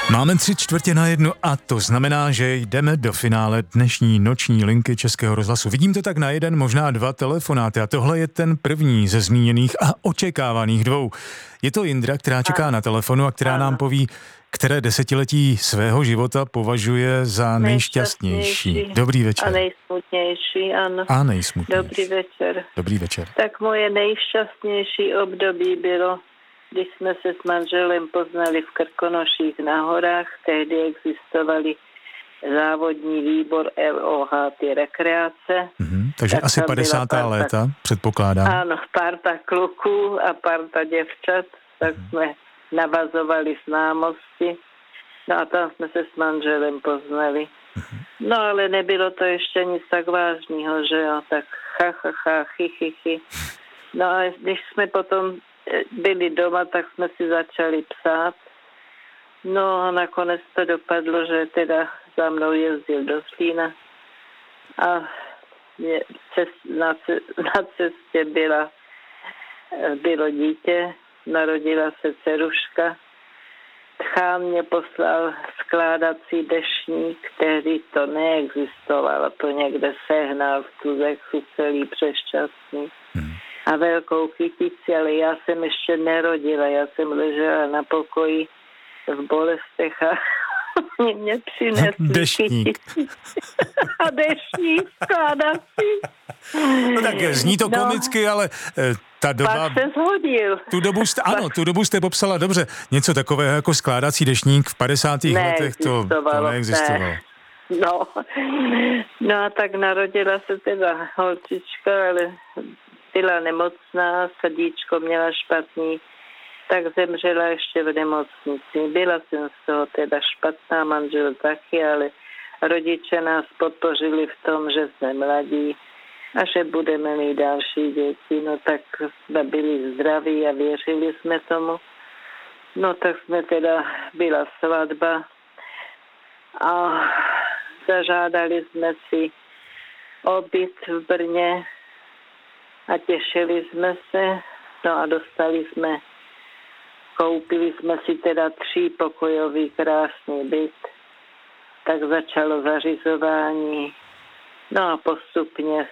Máme 3/4 a to znamená, že jdeme do finále dnešní noční linky Českého rozhlasu. Vidím to tak na jeden, možná dva telefonáty a tohle je ten první ze zmíněných a očekávaných dvou. Je to Jindra, která čeká na telefonu a která nám poví, které desetiletí svého života považuje za nejšťastnější. Dobrý večer. A nejsmutnější, ano. A nejsmutnější. Dobrý večer. Dobrý večer. Tak moje nejšťastnější období bylo, když jsme se s manželem poznali v Krkonoších na horách. Tehdy existovaly závodní výbor LOH, ty rekreace. Takže tak asi 50. léta, předpokládám. Ano, parta kluků a parta děvčat, tak jsme navazovali známosti. No a tam jsme se s manželem poznali. No ale nebylo to ještě nic tak vážného, že jo, tak chy. No a když jsme potom byli doma, tak jsme si začali psát. No a nakonec to dopadlo, že teda za mnou jezdil do Zlína a na cestě bylo dítě, narodila se dceruška. Chám mě poslal skládací deštník, tehdy to neexistovalo, to někde sehnal v Tuzexu celý přešťastný. A velkou kytici, ale já jsem ještě nerodila, já jsem ležela na pokoji v bolestech a mě přinesli deštník. A deštník skládací. No tak zní to komicky, ale ta doba... Pak se shodil. Tu dobu jste popsala dobře. Něco takového jako skládací deštník v 50. letech to neexistovalo. No a tak narodila se teda holčička, ale byla nemocná, srdíčko měla špatný, tak zemřela ještě v nemocnici. Byla jsem z toho teda špatná, manžel taky, ale rodiče nás podpořili v tom, že jsme mladí a že budeme mít další děti. No tak jsme byli zdraví a věřili jsme tomu. No tak jsme teda, byla svatba a zažádali jsme si o byt v Brně a těšili jsme se. No a koupili jsme si teda 3pokojový krásný byt. Tak začalo zařizování. No a postupně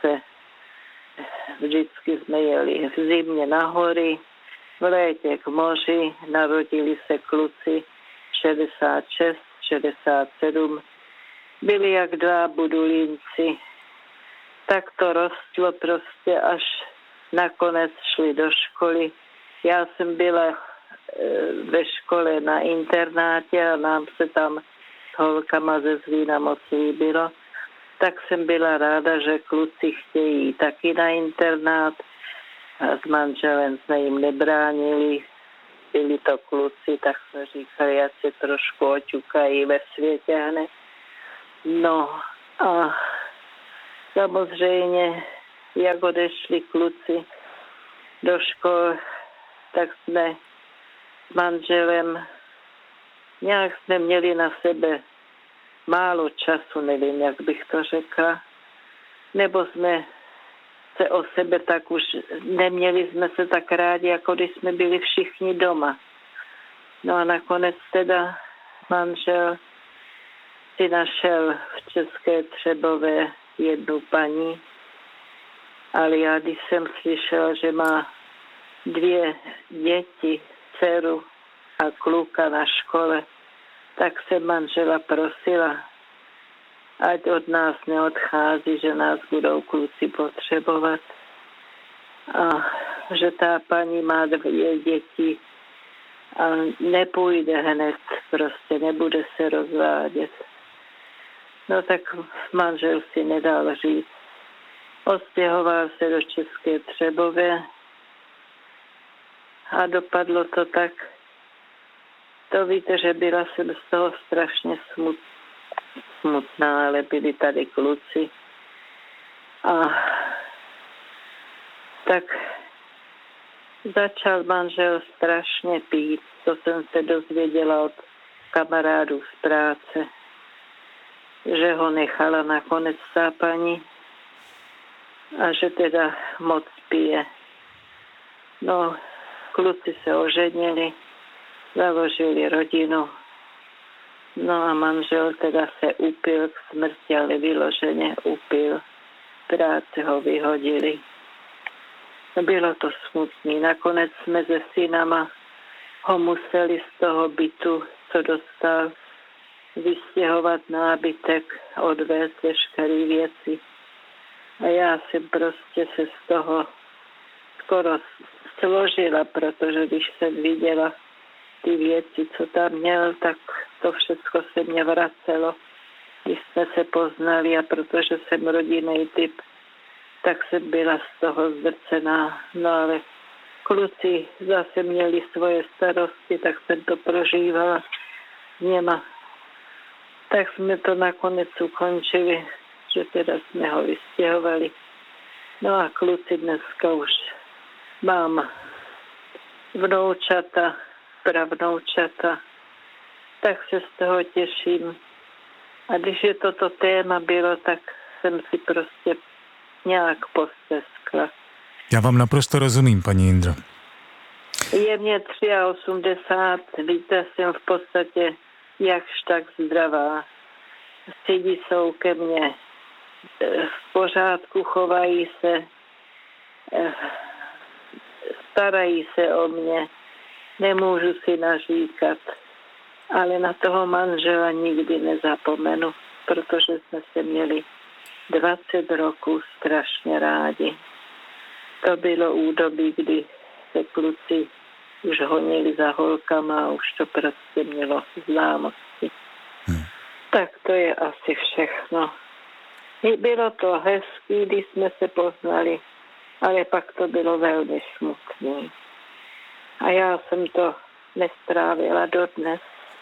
vždycky jsme jeli v zimě na hory, v létě k moři, narodili se kluci 66, 67, byli jak 2 budulínci. Tak to rostlo prostě, až nakonec šli do školy. Já jsem byla ve škole na internátě a nám se tam s holkama ze Zlína moc líbilo. Tak jsem byla ráda, že kluci chtějí taky na internát. A s manželem jsme jim nebránili. Byli to kluci, tak jsme říkali, jak se trošku oťukají ve světě hned. No a samozřejmě, jak odešli kluci do škol, tak jsme s manželem nějak jsme měli na sebe málo času, nevím, jak bych to řekla, nebo jsme se o sebe tak už, neměli jsme se tak rádi, jako když jsme byli všichni doma. No a nakonec teda manžel si našel v České Třebové jednu paní, ale já když jsem slyšela, že má 2 děti, dceru a kluka na škole, tak jsem manžela prosila, ať od nás neodchází, že nás budou kluci potřebovat. A že ta paní má 2 děti a nepůjde hned, prostě nebude se rozvádět. No tak manžel si nedal říct. Odstěhoval se do České Třebové a dopadlo to tak. To víte, že byla jsem z toho strašně smutná, ale byli tady kluci. A tak začal manžel strašně pít. To jsem se dozvěděla od kamarádů z práce, že ho nechala nakonec ta paní a že teda moc pije. No, kluci se oženili, založili rodinu No a manžel teda se upil k smrti, ale vyloženě upil. Práce ho vyhodili. Bylo to smutný. Nakonec jsme se synama ho museli z toho bytu, co dostal, vystěhovat nábytek, odvést veškeré věci. A já jsem prostě se z toho skoro složila, protože když jsem viděla ty věci, co tam měl, tak to všechno se mě vracelo. Když jsme se poznali a protože jsem rodinný typ, tak jsem byla z toho zdrcená. No ale kluci zase měli svoje starosti, tak jsem to prožívala s něma. Tak jsme to nakonec ukončili, že teda jsme ho vystěhovali. No a kluci dneska už mám vnoučata, pravnoučata, tak se z toho těším. A když je toto téma bylo, tak jsem si prostě nějak posteskla. Já vám naprosto rozumím, paní Jindro. Je mě 83, víte, jsem v podstatě jakž tak zdravá. Lidi jsou ke mně v pořádku, chovají se, starají se o mě, nemůžu si naříkat, ale na toho manžela nikdy nezapomenu, protože jsme se měli 20 roků strašně rádi. To bylo údobí, kdy se kluci už honili za holkama a už to prostě mělo známosti. Tak to je asi všechno. Bylo to hezký, když jsme se poznali, ale pak to bylo velmi smutné. A já jsem to nestrávila dodnes.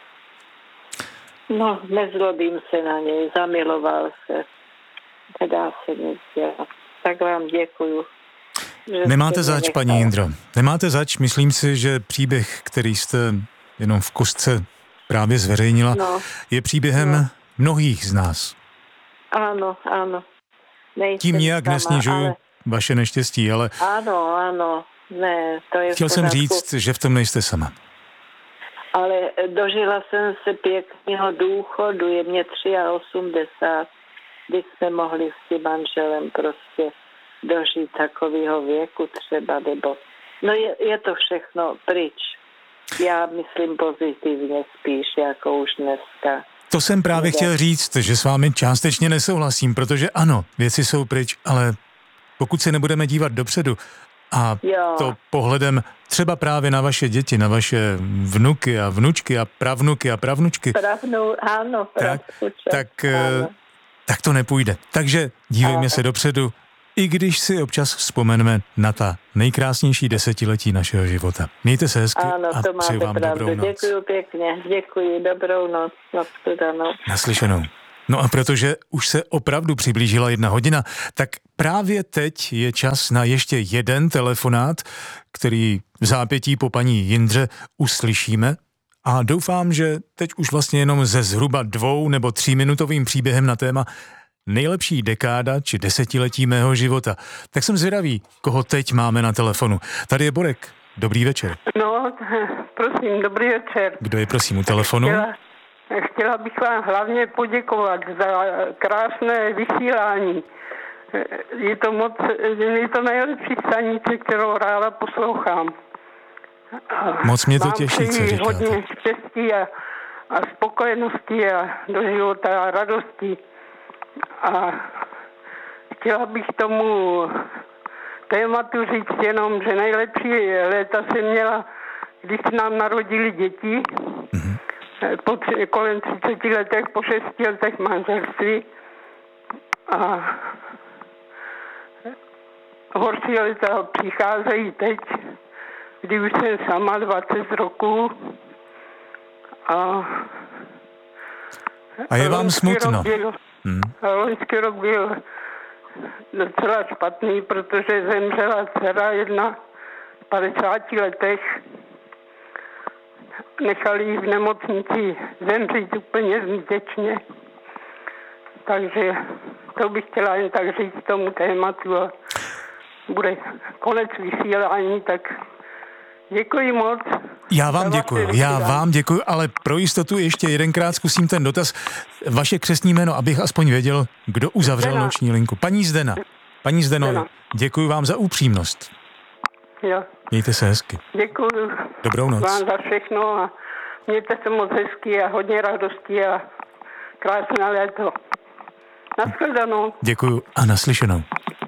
No, nezlobím se na něj, zamiloval se. Nedá se nic dělat. Tak vám děkuju. Nemáte zač, paní Jindro. Nemáte zač, myslím si, že příběh, který jste jenom v kostce právě zveřejnila, je příběhem mnohých z nás. Ano. Tím nijak nesnižuju vaše neštěstí, ale... Ano, ne, to je... Chtěl jsem říct, že v tom nejste sama. Ale dožila jsem se pěkného důchodu, je mě 83, když jsme mohli s tím manželem prostě dožít takového věku třeba, nebo... No je to všechno pryč. Já myslím pozitivně spíš, jako už dneska. To jsem právě chtěl říct, že s vámi částečně nesouhlasím, protože ano, věci jsou pryč, ale pokud se nebudeme dívat dopředu a to pohledem třeba právě na vaše děti, na vaše vnuky a vnučky a pravnučky. Ano. Tak to nepůjde. Takže dívejme se dopředu, i když si občas vzpomeneme na ta nejkrásnější desetiletí našeho života. Mějte se hezky a přeju vám dobrou noc. Děkuji pěkně, dobrou noc, Naslyšenou. No a protože už se opravdu přiblížila 1 hodina, tak právě teď je čas na ještě jeden telefonát, který v zápětí po paní Jindře uslyšíme. A doufám, že teď už vlastně jenom ze zhruba 2 nebo 3 minutovým příběhem na téma nejlepší dekáda či desetiletí mého života. Tak jsem zvědavý, koho teď máme na telefonu. Tady je Borek. Dobrý večer. No, prosím, dobrý večer. Kdo je prosím u telefonu? Chtěla bych vám hlavně poděkovat za krásné vysílání. Je to nejlepší stanice, kterou ráda poslouchám. Moc mě to těší, co říkáte. Hodně štěstí a spokojenosti a do života a radosti. A chtěla bych tomu tématu říct jenom, že nejlepší léta jsem měla, když nám narodili děti, kolem 30 letech, po 6 letech manželství. A horší léta přicházejí teď, kdy už jsem sama 20 roků. A je vám smutno? Loňský rok byl docela špatný, protože zemřela dcera jedna v 50 letech. Nechali ji v nemocnici zemřít úplně zbytečně. Takže to bych chtěla jen tak říct tomu tématu a bude konec vysílání, tak děkuji moc. Já vám děkuju, ale pro jistotu ještě jedenkrát zkusím ten dotaz. Vaše křestní jméno, abych aspoň věděl, kdo uzavřel noční linku. Paní Zdena. Paní Zdeno, děkuji vám za upřímnost. Jo. Mějte se hezky. Děkuji. Dobrou noc. Vám za všechno a mějte se moc hezky a hodně radosti a krásné léto. Naschledanou. Děkuju a naslyšenou.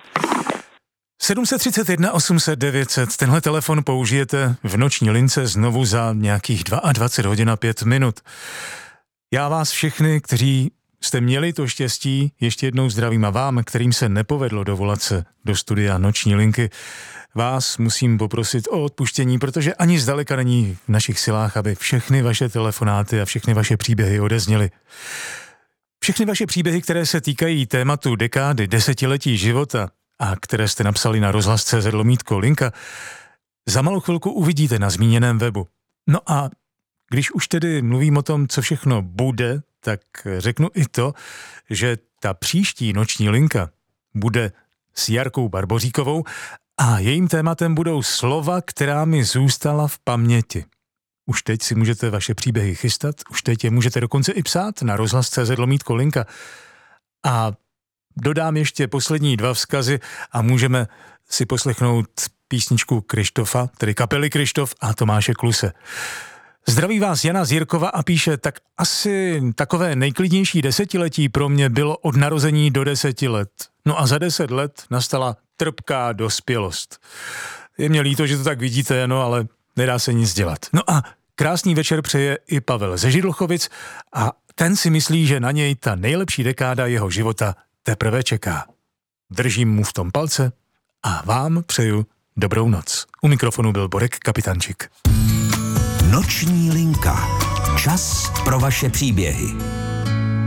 731 800 900, tenhle telefon použijete v noční lince znovu za nějakých 22 hodin a 5 minut. Já vás všechny, kteří jste měli to štěstí, ještě jednou zdravím a vám, kterým se nepovedlo dovolat se do studia noční linky, vás musím poprosit o odpuštění, protože ani zdaleka není v našich silách, aby všechny vaše telefonáty a všechny vaše příběhy odezněly. Všechny vaše příběhy, které se týkají tématu dekády, desetiletí života a které jste napsali na rozhlas.cz/linka, za malou chvilku uvidíte na zmíněném webu. No a když už tedy mluvím o tom, co všechno bude, tak řeknu i to, že ta příští noční linka bude s Jarkou Barboříkovou a jejím tématem budou slova, která mi zůstala v paměti. Už teď si můžete vaše příběhy chystat, už teď je můžete dokonce i psát na rozhlas.cz/linka. A dodám ještě poslední 2 vzkazy a můžeme si poslechnout písničku Krištofa, tedy kapely Krištof a Tomáše Kluse. Zdraví vás Jana z Jirkova a píše, tak asi takové nejklidnější desetiletí pro mě bylo od narození do 10 let. No a za 10 let nastala trpká dospělost. Je mě líto, že to tak vidíte, no ale nedá se nic dělat. No a krásný večer přeje i Pavel ze Židlochovic a ten si myslí, že na něj ta nejlepší dekáda jeho života teprve čeká. Držím mu v tom palce a vám přeju dobrou noc. U mikrofonu byl Borek Kapitančík. Noční linka. Čas pro vaše příběhy.